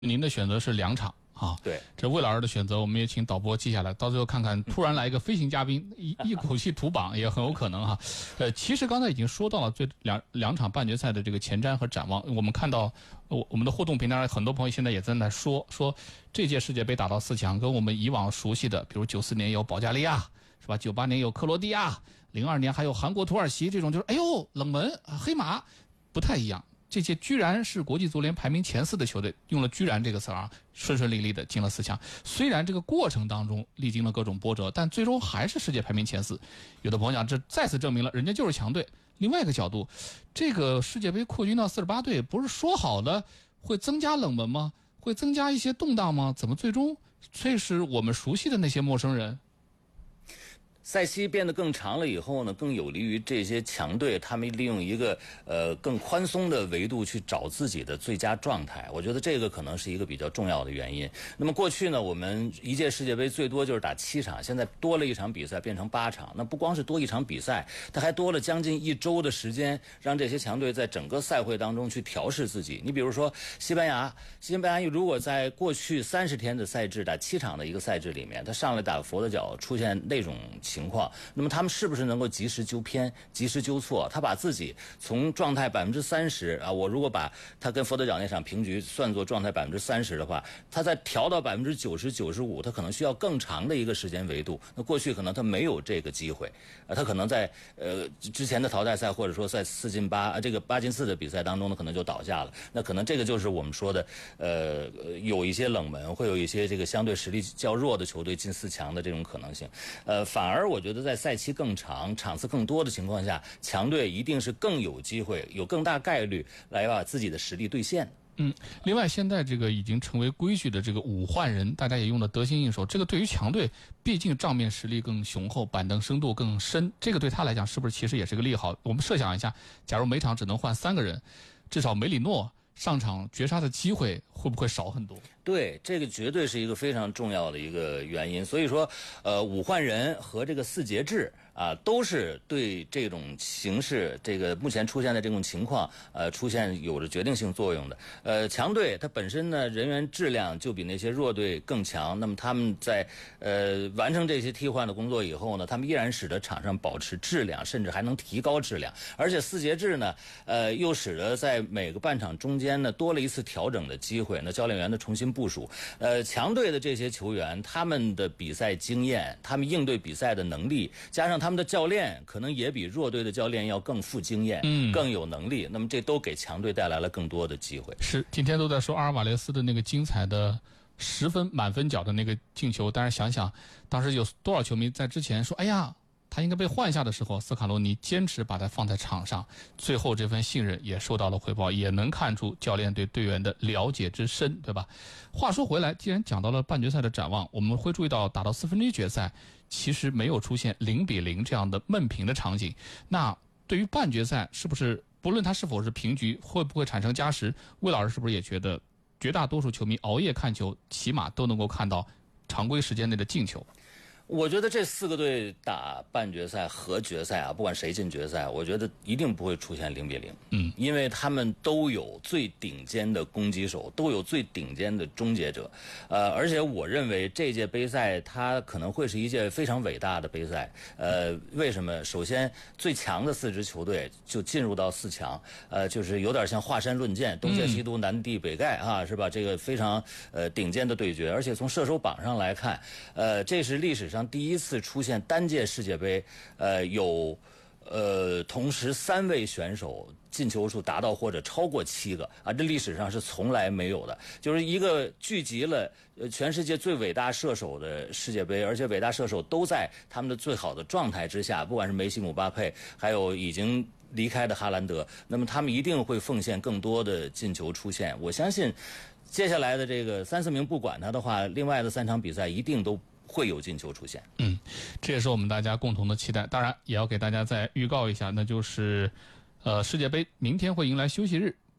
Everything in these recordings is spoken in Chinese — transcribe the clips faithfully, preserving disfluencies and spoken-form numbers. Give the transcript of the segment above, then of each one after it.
您的选择是两场啊， 对， 这魏老师的选择，我们也请导播记下来，到最后看看突然来一个飞行嘉宾，一一口气图榜也很有可能哈。呃，其实刚才已经说到了这两两场半决赛的这个前瞻和展望，我们看到我我们的互动平台上很多朋友现在也在那说说这届世界杯打到四强，跟我们以往熟悉的，比如九四年有保加利亚是吧，九八年有克罗地亚，零二年还有韩国、土耳其这种，就是哎呦冷门黑马，不太一样。这届居然是国际足联排名前四的球队，用了居然这个词啊，顺顺利利的进了四强。虽然这个过程当中历经了各种波折，但最终还是世界排名前四。有的朋友讲，这再次证明了人家就是强队。另外一个角度，这个世界杯扩军到四十八队，不是说好的会增加冷门吗？会增加一些动荡吗？怎么最终却是我们熟悉的那些陌生人？ 赛期变得更长了以后呢，更有利于这些强队，他们利用一个呃更宽松的维度去找自己的最佳状态。我觉得这个可能是一个比较重要的原因。那么过去呢，我们一届世界杯最多就是打七场，现在多了一场比赛变成八场。那不光是多一场比赛，它还多了将近一周的时间，让这些强队在整个赛会当中去调试自己。你比如说西班牙，西班牙如果在过去三十天的赛制打七场的一个赛制里面，他上来打佛得角出现那种情况，那么他们是不是能够及时纠偏、及时纠错？他把自己从状态百分之三十啊，我如果把他跟佛得角那场平局算作状态百分之三十的话，他再调到百分之九十、九十五，他可能需要更长的一个时间维度。那过去可能他没有这个机会，啊，他可能在呃之前的淘汰赛或者说在四进八、啊、这个八进四的比赛当中呢，可能就倒下了。那可能这个就是我们说的，呃，有一些冷门，会有一些这个相对实力较弱的球队进四强的这种可能性。呃，反而我觉得在赛期更长、场次更多的情况下，强队一定是更有机会、有更大概率来把自己的实力兑现。 嗯，另外现在这个已经成为规矩的这个五换人，大家也用的得心应手。这个对于强队，毕竟账面实力更雄厚，板凳深度更深，这个对他来讲是不是其实也是个利好？我们设想一下，假如每场只能换三个人，至少梅里诺上场绝杀的机会会不会少很多？ 对，这个绝对是一个非常重要的一个原因。所以说，呃，五换人和这个四节制啊，都是对这种形势，这个目前出现的这种情况，呃，出现有着决定性作用的。呃，强队它本身呢人员质量就比那些弱队更强，那么他们在呃完成这些替换的工作以后呢，他们依然使得场上保持质量，甚至还能提高质量。而且四节制呢，呃，又使得在每个半场中间呢多了一次调整的机会。那教练员的重新部署，呃，强队的这些球员，他们的比赛经验，他们应对比赛的能力，加上他们的教练，可能也比弱队的教练要更富经验，嗯，更有能力。那么这都给强队带来了更多的机会。 是，今天都在说阿尔瓦雷斯的那个精彩的十分满分角的那个进球，但是想想当时有多少球迷在之前说，哎呀，他应该被换下的时候，斯卡罗尼坚持把他放在场上，最后这份信任也受到了回报，也能看出教练对队员的了解之深，对吧？话说回来，既然讲到了半决赛的展望，我们会注意到打到四分之一决赛，其实没有出现零比零这样的闷平的场景。那对于半决赛，是不是不论它是否是平局，会不会产生加时？魏老师是不是也觉得绝大多数球迷熬夜看球，起码都能够看到常规时间内的进球？ 我觉得这四个队打半决赛和决赛啊，不管谁进决赛，我觉得一定不会出现零比零。嗯，因为他们都有最顶尖的攻击手，都有最顶尖的终结者。呃，而且我认为这届杯赛它可能会是一届非常伟大的杯赛。呃，为什么？首先，最强的四支球队就进入到四强，呃，就是有点像华山论剑，东邪西毒南帝北丐啊，是吧？这个非常呃顶尖的对决。而且从射手榜上来看，呃，这是历史上第一次出现单届世界杯，呃，有呃同时三位选手进球数达到或者超过七个啊，这历史上是从来没有的。就是一个聚集了呃全世界最伟大射手的世界杯，而且伟大射手都在他们的最好的状态之下，不管是梅西、姆巴佩，还有已经离开的哈兰德，那么他们一定会奉献更多的进球出现。我相信接下来的这个三四名不管他的话，另外的三场比赛一定都会有进球出现。 嗯，这也是我们大家共同的期待。当然也要给大家再预告一下，那就是呃世界杯明天会迎来休息日。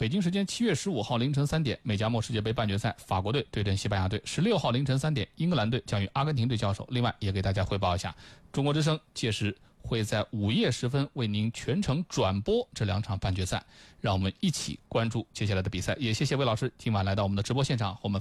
北京时间七月十五号凌晨三点，美加墨世界杯半决赛，法国队对阵西班牙队；十六号凌晨三点，英格兰队将与阿根廷队交手。另外，也给大家汇报一下，中国之声届时会在午夜时分为您全程转播这两场半决赛，让我们一起关注接下来的比赛。也谢谢魏老师今晚来到我们的直播现场，和我们